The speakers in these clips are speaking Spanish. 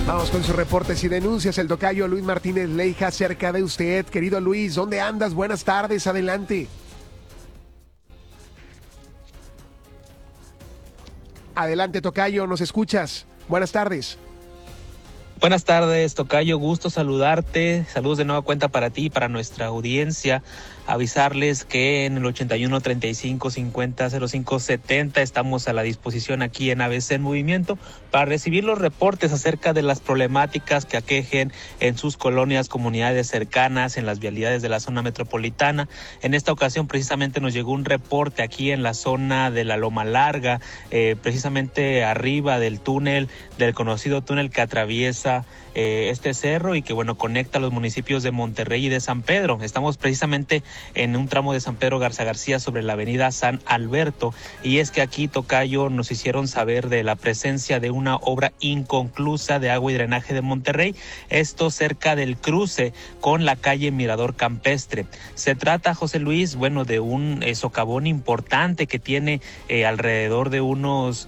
Vamos con sus reportes y denuncias. El tocayo Luis Martínez Leija, cerca de usted. Querido Luis, ¿dónde andas? Buenas tardes, adelante. Adelante, tocayo, ¿nos escuchas? Buenas tardes. Buenas tardes, tocayo, gusto saludarte. Saludos de nueva cuenta para ti y para nuestra audiencia. Avisarles que en el 81 35 50 05 70 estamos a la disposición aquí en ABC en Movimiento para recibir los reportes acerca de las problemáticas que aquejen en sus colonias, comunidades cercanas, en las vialidades de la zona metropolitana. En esta ocasión precisamente nos llegó un reporte aquí en la zona de la Loma Larga, precisamente arriba del túnel, del conocido túnel que atraviesa este cerro y que conecta los municipios de Monterrey y de San Pedro. Estamos precisamente en un tramo de San Pedro Garza García sobre la avenida San Alberto, y es que aquí, tocayo, nos hicieron saber de la presencia de una obra inconclusa de agua y drenaje de Monterrey, esto cerca del cruce con la calle Mirador Campestre. Se trata, José Luis, de un socavón importante que tiene alrededor de unos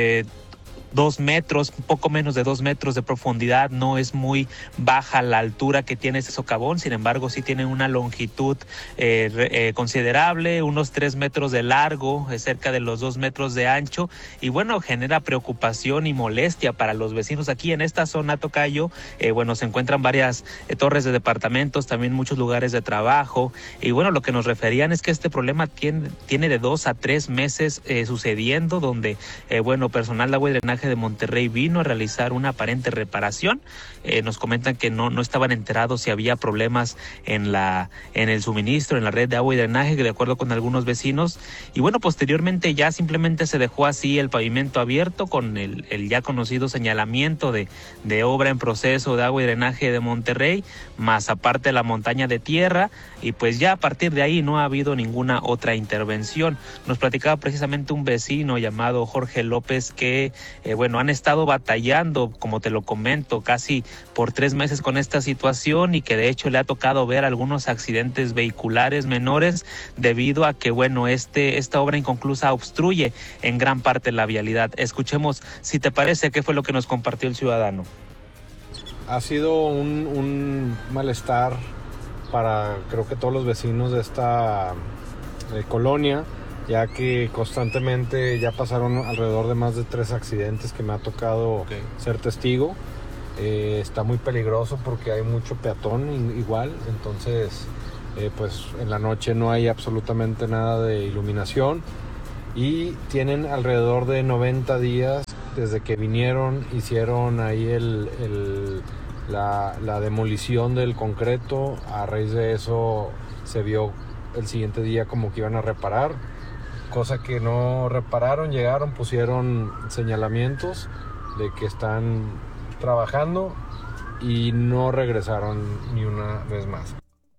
2 metros, un poco menos de 2 metros de profundidad. No es muy baja la altura que tiene ese socavón, sin embargo sí tiene una longitud considerable, unos 3 metros de largo, cerca de los 2 metros de ancho, y genera preocupación y molestia para los vecinos. Aquí en esta zona, tocayo, se encuentran varias torres de departamentos, también muchos lugares de trabajo, y lo que nos referían es que este problema tiene de 2 a 3 meses sucediendo, donde personal de agua y drenaje de Monterrey vino a realizar una aparente reparación. Nos comentan que no estaban enterados si había problemas en el suministro, en la red de agua y drenaje, de acuerdo con algunos vecinos, y posteriormente ya simplemente se dejó así el pavimento abierto con el ya conocido señalamiento de obra en proceso de agua y drenaje de Monterrey, más aparte la montaña de tierra, y pues ya a partir de ahí no ha habido ninguna otra intervención. Nos platicaba precisamente un vecino llamado Jorge López que han estado batallando, como te lo comento, casi por 3 meses con esta situación, y que de hecho le ha tocado ver algunos accidentes vehiculares menores debido a que esta obra inconclusa obstruye en gran parte la vialidad. Escuchemos, si te parece, qué fue lo que nos compartió el ciudadano. Ha sido un malestar para, creo que todos los vecinos de esta colonia, ya que constantemente ya pasaron alrededor de más de 3 accidentes que me ha tocado ser testigo. Está muy peligroso porque hay mucho peatón igual, entonces pues en la noche no hay absolutamente nada de iluminación, y tienen alrededor de 90 días desde que vinieron, hicieron ahí la demolición del concreto. A raíz de eso se vio el siguiente día como que iban a reparar, cosa que no repararon. Llegaron, pusieron señalamientos de que están trabajando y no regresaron ni una vez más.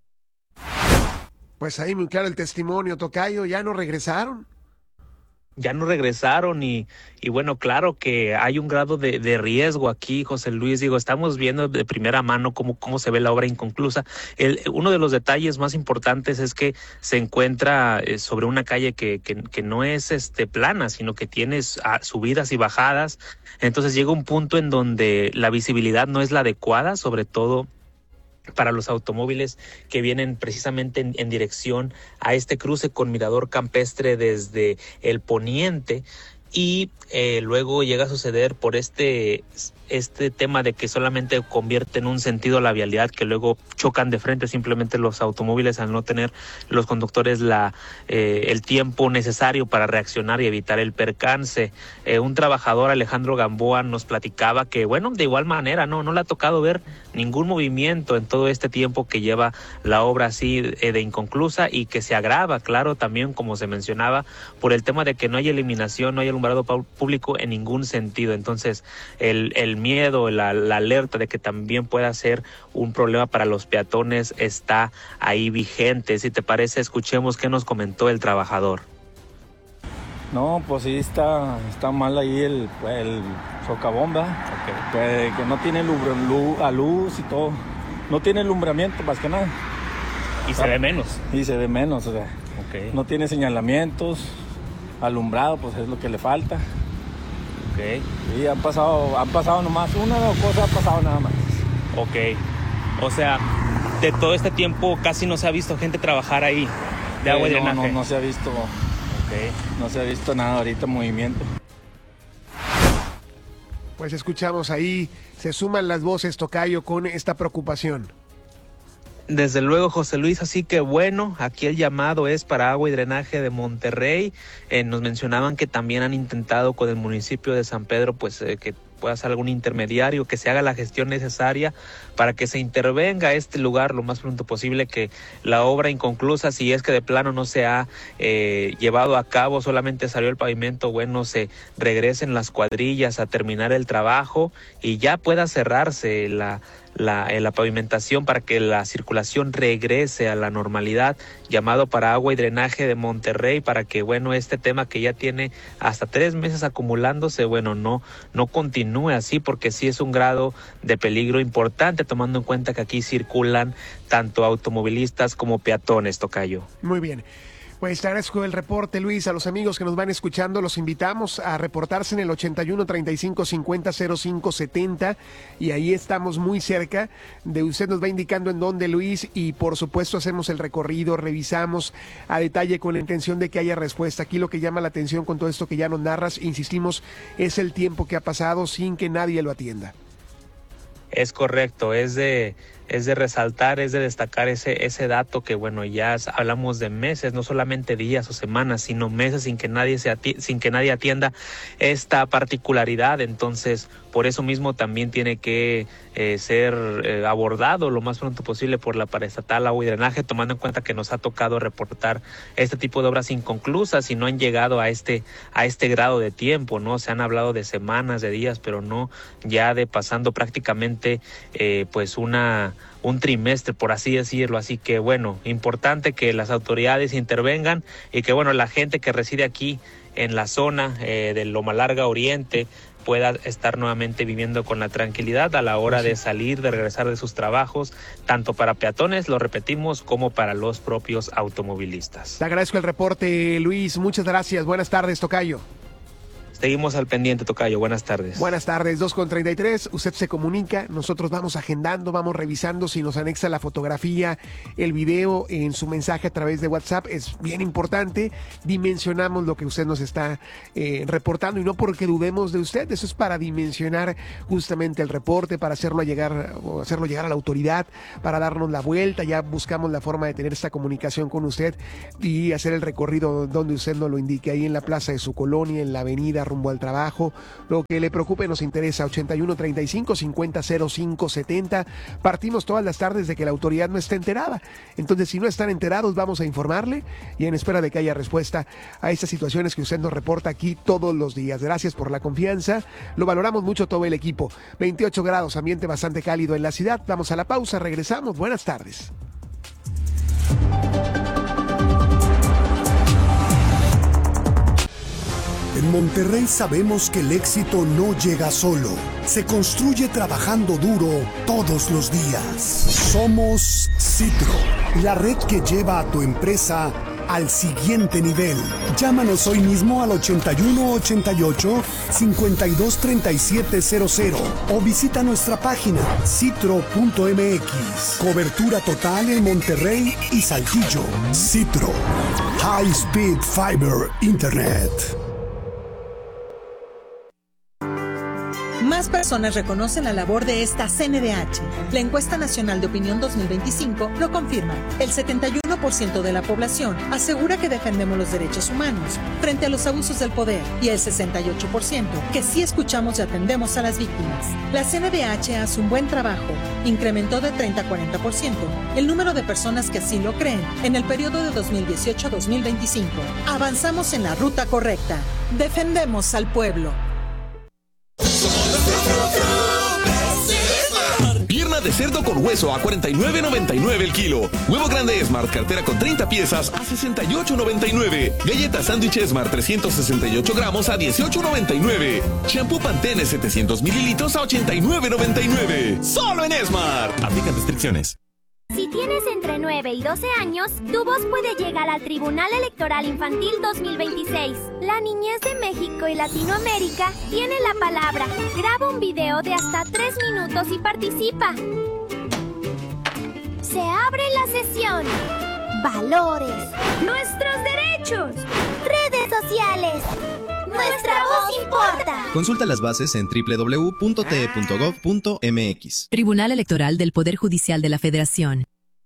Pues ahí muy claro el testimonio, tocayo, ¿ya no regresaron? Ya no regresaron y claro que hay un grado de riesgo aquí, José Luis. Estamos viendo de primera mano cómo se ve la obra inconclusa. Uno de los detalles más importantes es que se encuentra sobre una calle que no es plana, sino que tiene subidas y bajadas. Entonces llega un punto en donde la visibilidad no es la adecuada, sobre todo para los automóviles que vienen precisamente en dirección a este cruce con Mirador Campestre desde el poniente, y luego llega a suceder por este tema de que solamente convierte en un sentido la vialidad, que luego chocan de frente simplemente los automóviles al no tener los conductores el tiempo necesario para reaccionar y evitar el percance. Un trabajador, Alejandro Gamboa, nos platicaba que de igual manera no le ha tocado ver ningún movimiento en todo este tiempo que lleva la obra así de inconclusa, y que se agrava, claro, también como se mencionaba, por el tema de que no hay eliminación, no hay alumbrado público en ningún sentido. Entonces el miedo, la alerta de que también pueda ser un problema para los peatones está ahí vigente. Si te parece, escuchemos qué nos comentó el trabajador. No, pues sí está mal ahí el socavón, ¿verdad? Que no tiene luz y todo. No tiene alumbramiento, más que nada. Y se ve menos. O sea. No tiene señalamientos, alumbrado, pues es lo que le falta. Y han pasado nomás, una cosa ha pasado nada más. Ok. O sea, de todo este tiempo casi no se ha visto gente trabajar ahí de agua y drenaje. No se ha visto. No se ha visto nada ahorita movimiento. Pues escuchamos ahí, se suman las voces, tocayo, con esta preocupación. Desde luego, José Luis, así que bueno, aquí el llamado es para agua y drenaje de Monterrey. Nos mencionaban que también han intentado con el municipio de San Pedro, pues que pueda ser algún intermediario, que se haga la gestión necesaria para que se intervenga a este lugar lo más pronto posible, que la obra inconclusa, si es que de plano no se ha llevado a cabo, solamente salió el pavimento, bueno, se regresen las cuadrillas a terminar el trabajo y ya pueda cerrarse la pavimentación para que la circulación regrese a la normalidad, llamado para agua y drenaje de Monterrey, para que, bueno, este tema que ya tiene hasta 3 meses acumulándose, bueno, no continúe así, porque sí es un grado de peligro importante, tomando en cuenta que aquí circulan tanto automovilistas como peatones, tocayo. Muy bien. Pues te agradezco el reporte, Luis. A los amigos que nos van escuchando, los invitamos a reportarse en el 81 35 50 05 70 y ahí estamos muy cerca de usted. Nos va indicando en dónde, Luis, y por supuesto hacemos el recorrido, revisamos a detalle con la intención de que haya respuesta. Aquí lo que llama la atención con todo esto que ya nos narras, insistimos, es el tiempo que ha pasado sin que nadie lo atienda. Es correcto, es de resaltar, es de destacar ese dato que, bueno, ya hablamos de meses, no solamente días o semanas, sino meses sin que nadie atienda esta particularidad. Entonces, por eso mismo también tiene que ser abordado lo más pronto posible por la Paraestatal Agua y Drenaje, tomando en cuenta que nos ha tocado reportar este tipo de obras inconclusas y no han llegado a este grado de tiempo, ¿no? Se han hablado de semanas, de días, pero no ya de pasando prácticamente pues un trimestre, por así decirlo. Así que, bueno, importante que las autoridades intervengan y que, bueno, la gente que reside aquí en la zona de Loma Larga Oriente pueda estar nuevamente viviendo con la tranquilidad a la hora de salir, de regresar de sus trabajos, tanto para peatones, lo repetimos, como para los propios automovilistas. Te agradezco el reporte, Luis. Muchas gracias. Buenas tardes, tocayo. Seguimos al pendiente, tocayo. Buenas tardes. Buenas tardes, 2:33. Usted se comunica, nosotros vamos agendando, vamos revisando si nos anexa la fotografía, el video en su mensaje a través de WhatsApp. Es bien importante. Dimensionamos lo que usted nos está reportando y no porque dudemos de usted. Eso es para dimensionar justamente el reporte, para hacerlo llegar a la autoridad, para darnos la vuelta. Ya buscamos la forma de tener esta comunicación con usted y hacer el recorrido donde usted nos lo indique, ahí en la plaza de su colonia, en la avenida, rumbo al trabajo. Lo que le preocupe nos interesa. 81 35 50 05 70. Partimos todas las tardes de que la autoridad no esté enterada. Entonces, si no están enterados, vamos a informarle y en espera de que haya respuesta a estas situaciones que usted nos reporta aquí todos los días. Gracias por la confianza. Lo valoramos mucho todo el equipo. 28 grados, ambiente bastante cálido en la ciudad. Vamos a la pausa, regresamos. Buenas tardes. En Monterrey sabemos que el éxito no llega solo, se construye trabajando duro todos los días. Somos Citro, la red que lleva a tu empresa al siguiente nivel. Llámanos hoy mismo al 81 88 52 37 00 o visita nuestra página citro.mx. Cobertura total en Monterrey y Saltillo. Citro, High Speed Fiber Internet. Más personas reconocen la labor de esta CNDH. La encuesta nacional de opinión 2025 lo confirma. El 71% de la población asegura que defendemos los derechos humanos frente a los abusos del poder y el 68% que sí escuchamos y atendemos a las víctimas. La CNDH hace un buen trabajo. Incrementó de 30 a 40% el número de personas que así lo creen en el periodo de 2018 a 2025. Avanzamos en la ruta correcta. Defendemos al pueblo. Pierna de cerdo con hueso a $49.99 el kilo. Huevo grande Smart cartera con 30 piezas a $68.99. Galleta sándwich Smart 368 gramos a $18.99. Shampoo Pantene 700 mililitros a $89.99. Solo en Smart. Aplican restricciones. Si tienes entre 9 y 12 años, tu voz puede llegar al Tribunal Electoral Infantil 2026. La niñez de México y Latinoamérica tiene la palabra. Graba un video de hasta 3 minutos y participa. Se abre la sesión. Valores. Nuestros derechos. Redes sociales. Nuestra voz importa. Consulta las bases en www.te.gov.mx. Tribunal Electoral del Poder Judicial de la Federación.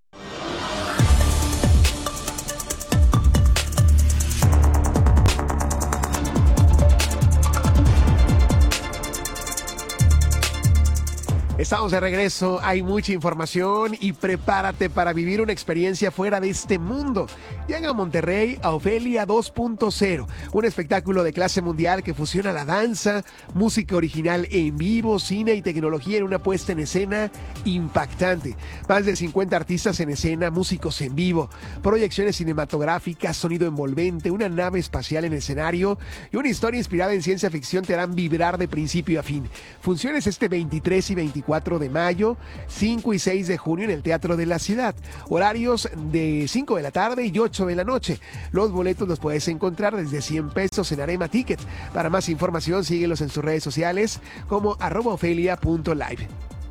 Estamos de regreso, hay mucha información y prepárate para vivir una experiencia fuera de este mundo. Llega a Monterrey a Ofelia 2.0, un espectáculo de clase mundial que fusiona la danza, música original en vivo, cine y tecnología en una puesta en escena impactante. Más de 50 artistas en escena, músicos en vivo, proyecciones cinematográficas, sonido envolvente, una nave espacial en escenario y una historia inspirada en ciencia ficción te harán vibrar de principio a fin. Funciones este 23 y 24 de mayo, 5 y 6 de junio en el Teatro de la Ciudad. Horarios de 5 de la tarde y 8 de la noche. Los boletos los puedes encontrar desde 100 pesos en Arema Ticket. Para más información, síguelos en sus redes sociales como @ofelia.live.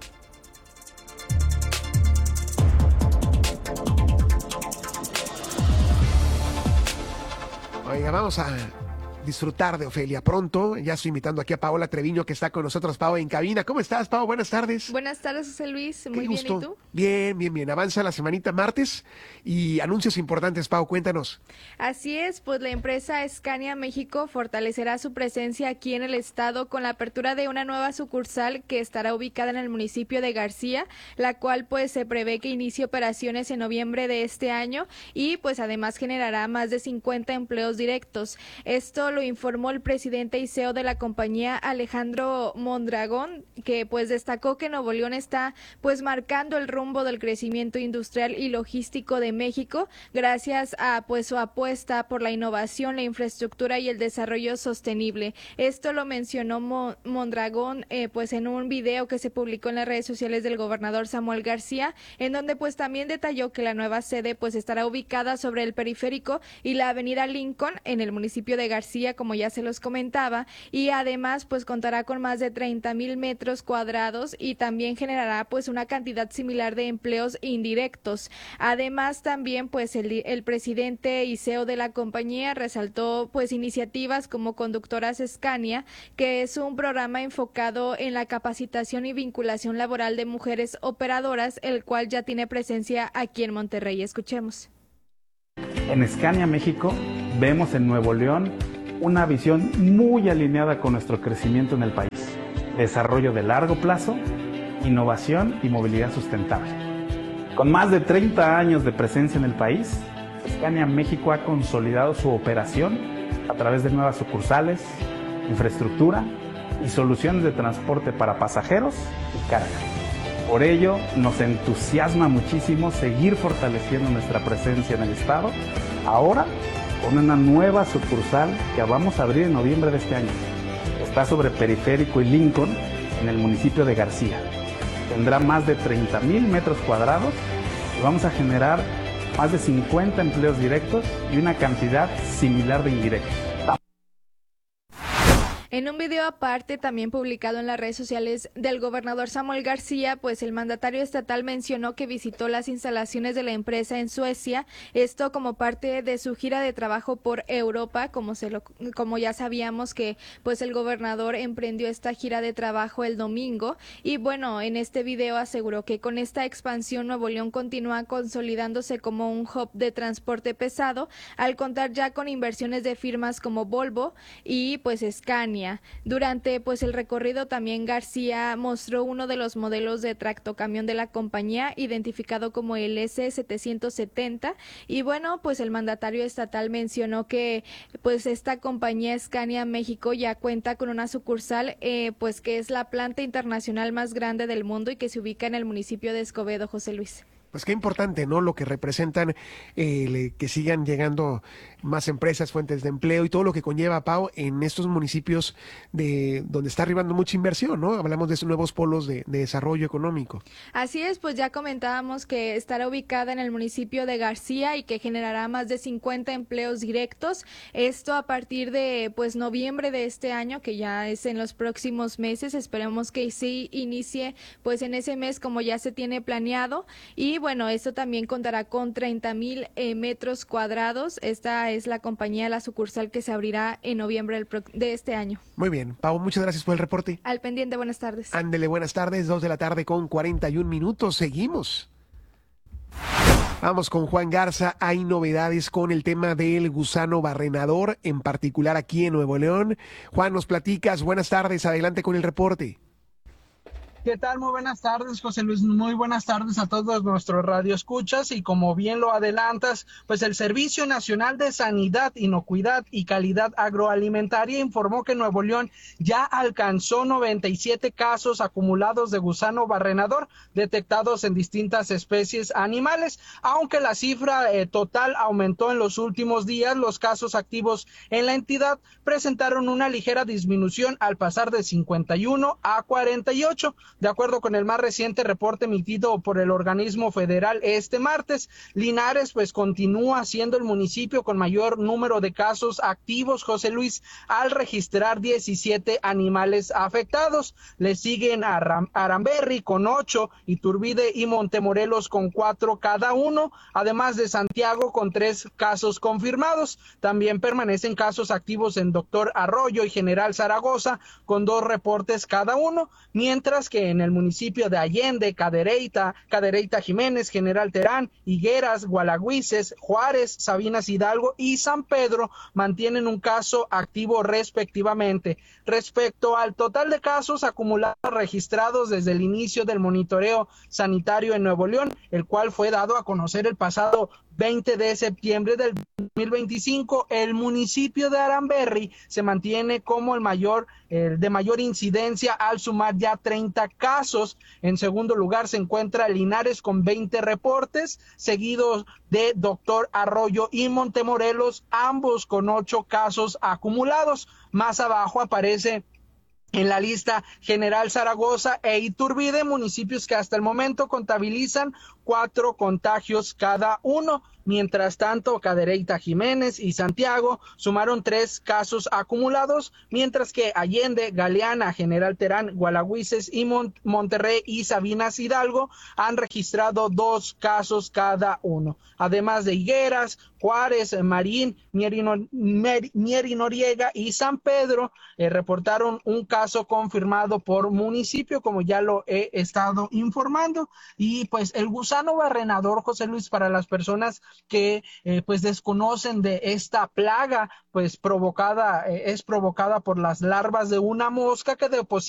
Oiga, vamos a disfrutar de Ofelia pronto. Ya estoy invitando aquí a Paola Treviño, que está con nosotros, Pao, en cabina. ¿Cómo estás, Pao? Buenas tardes. Buenas tardes, José Luis. Muy bien, ¿y tú? Bien, bien, bien. Avanza la semanita martes y anuncios importantes, Pao, cuéntanos. Así es, pues la empresa Scania México fortalecerá su presencia aquí en el estado con la apertura de una nueva sucursal que estará ubicada en el municipio de García, la cual pues se prevé que inicie operaciones en noviembre de este año y pues además generará más de 50 empleos directos. Esto lo informó el presidente y CEO de la compañía, Alejandro Mondragón, que pues destacó que Nuevo León está pues marcando el rumbo del crecimiento industrial y logístico de México gracias a pues su apuesta por la innovación, la infraestructura y el desarrollo sostenible. Esto lo mencionó Mondragón pues en un video que se publicó en las redes sociales del gobernador Samuel García, en donde pues también detalló que la nueva sede pues estará ubicada sobre el periférico y la avenida Lincoln en el municipio de García, como ya se los comentaba, y además pues contará con más de 30,000 metros cuadrados y también generará pues una cantidad similar de empleos indirectos. Además también pues el presidente y CEO de la compañía resaltó pues iniciativas como Conductoras Scania, que es un programa enfocado en la capacitación y vinculación laboral de mujeres operadoras, el cual ya tiene presencia aquí en Monterrey. Escuchemos. En Scania México vemos en Nuevo León una visión muy alineada con nuestro crecimiento en el país. Desarrollo de largo plazo, innovación y movilidad sustentable. Con más de 30 años de presencia en el país, Scania México ha consolidado su operación a través de nuevas sucursales, infraestructura y soluciones de transporte para pasajeros y carga. Por ello, nos entusiasma muchísimo seguir fortaleciendo nuestra presencia en el estado, ahora con una nueva sucursal que vamos a abrir en noviembre de este año. Está sobre Periférico y Lincoln, en el municipio de García. Tendrá más de 30,000 metros cuadrados y vamos a generar más de 50 empleos directos y una cantidad similar de indirectos. En un video aparte, también publicado en las redes sociales del gobernador Samuel García, pues el mandatario estatal mencionó que visitó las instalaciones de la empresa en Suecia, esto como parte de su gira de trabajo por Europa, como ya sabíamos que pues el gobernador emprendió esta gira de trabajo el domingo, y bueno, en este video aseguró que con esta expansión Nuevo León continúa consolidándose como un hub de transporte pesado, al contar ya con inversiones de firmas como Volvo y pues Scania. Durante pues el recorrido también García mostró uno de los modelos de tractocamión de la compañía, identificado como el S770, y bueno, pues el mandatario estatal mencionó que pues esta compañía Scania México ya cuenta con una sucursal pues que es la planta internacional más grande del mundo y que se ubica en el municipio de Escobedo, José Luis. Pues qué importante, ¿no? Lo que representan, que sigan llegando más empresas, fuentes de empleo y todo lo que conlleva, Pau, en estos municipios de donde está arribando mucha inversión, ¿no? Hablamos de esos nuevos polos de desarrollo económico. Así es, pues ya comentábamos que estará ubicada en el municipio de García y que generará más de 50 empleos directos. Esto a partir de pues noviembre de este año, que ya es en los próximos meses. Esperemos que sí inicie pues en ese mes como ya se tiene planeado. Y bueno, esto también contará con 30,000 metros cuadrados. Esta es la compañía, la sucursal que se abrirá en noviembre de este año. Muy bien, Pau, muchas gracias por el reporte. Al pendiente, buenas tardes. Ándele, buenas tardes, 2:41 p.m. Seguimos. Vamos con Juan Garza. Hay novedades con el tema del gusano barrenador, en particular aquí en Nuevo León. Juan, nos platicas. Buenas tardes, adelante con el reporte. ¿Qué tal? Muy buenas tardes, José Luis. Muy buenas tardes a todos nuestros radioescuchas. Y como bien lo adelantas, pues el Servicio Nacional de Sanidad, Inocuidad y Calidad Agroalimentaria informó que Nuevo León ya alcanzó 97 casos acumulados de gusano barrenador detectados en distintas especies animales. Aunque la cifra total aumentó en los últimos días, los casos activos en la entidad presentaron una ligera disminución al pasar de 51 a 48. De acuerdo con el más reciente reporte emitido por el organismo federal este martes, Linares pues continúa siendo el municipio con mayor número de casos activos, José Luis, al registrar 17 animales afectados. Le siguen a Aramberri con 8, Iturbide y Montemorelos con 4 cada uno, además de Santiago con 3 casos confirmados. También permanecen casos activos en Doctor Arroyo y General Zaragoza con 2 reportes cada uno, mientras que en el municipio de Allende, Cadereyta Jiménez, General Terán, Higueras, Gualagüises, Juárez, Sabinas Hidalgo y San Pedro mantienen un caso activo respectivamente. Respecto al total de casos acumulados registrados desde el inicio del monitoreo sanitario en Nuevo León, el cual fue dado a conocer el pasado 20 de septiembre del 2025, el municipio de Aramberri se mantiene como el de mayor incidencia al sumar ya 30 casos. En segundo lugar se encuentra Linares con 20 reportes, seguidos de Doctor Arroyo y Montemorelos, ambos con 8 casos acumulados. Más abajo aparece en la lista General Zaragoza e Iturbide, municipios que hasta el momento contabilizan 4 contagios cada uno. Mientras tanto, Cadereyta Jiménez y Santiago sumaron 3 casos acumulados, mientras que Allende, Galeana, General Terán, Gualagüises y Monterrey y Sabinas Hidalgo han registrado 2 casos cada uno. Además de Higueras, Juárez, Marín, Mieri Noriega y San Pedro reportaron un caso confirmado por municipio, como ya lo he estado informando. Y pues el gusano barrenador, José Luis, para las personas que pues desconocen de esta plaga, pues es provocada por las larvas de una mosca que deposita